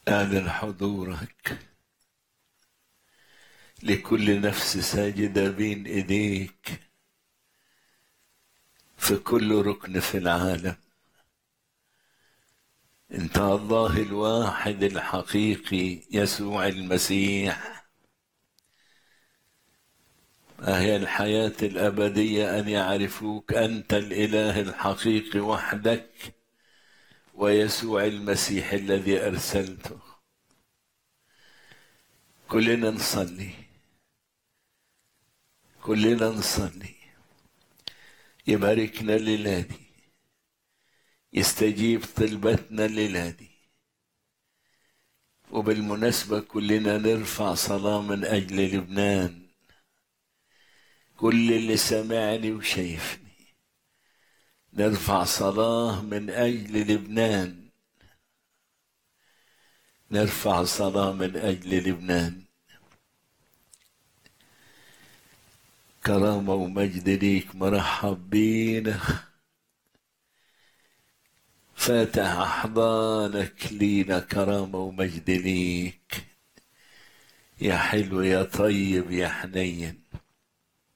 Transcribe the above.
أعلن حضورك لكل نفس ساجدة بين إيديك في كل ركن في العالم. أنت الله الواحد الحقيقي يسوع المسيح. هي الحياة الأبدية أن يعرفوك أنت الإله الحقيقي وحدك ويسوع المسيح الذي أرسلته. كلنا نصلي، كلنا نصلي. يباركنا الليلة دي، يستجيب طلبتنا الليلة دي. وبالمناسبة كلنا نرفع صلاة من أجل لبنان. كل اللي سمعني وشايفني نرفع صلاة من أجل لبنان، نرفع صلاة من أجل لبنان. كرامة ومجد ليك، مرحب بينا، فاتح أحضانك لينا. كرامة ومجد ليك يا حلو يا طيب يا حنين.